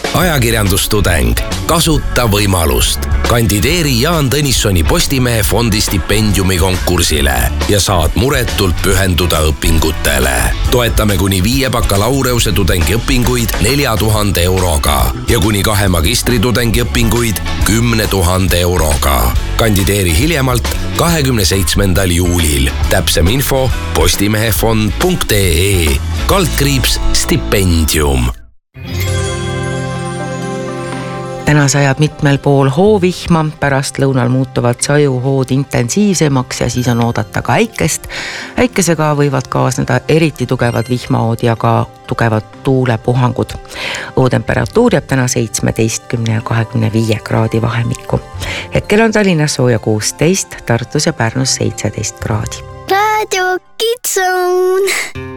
ajakirjandustudeng, kasuta võimalust. Kandideeri Jaan Tõnissoni Postimehe fondi stipendiumi konkursile ja saad muretult pühenduda õpingutele. Toetame kuni 5 bakalaureuse tudengiõpinguid 4000 euroga ja kuni 2 magistritudengi õpinguid 10 000 euroga. Kandideeri hiljemalt 27. juulil. Täpsem info postimehefond.ee/stipendium. Täna sajab mitmel pool hoovihma, pärast lõunal muutuvad sajuhood intensiivsemaks ja siis on oodata ka äikest. Äikesega võivad kaasneda eriti tugevad vihmaod ja ka tugevad tuulepuhangud. Õhutemperatuur jääb täna 17 ja 25 kraadi vahemikku. Hetkel on Tallinnas sooja 16, Tartus ja Pärnus 17 kraadi. Radio Kids Zone.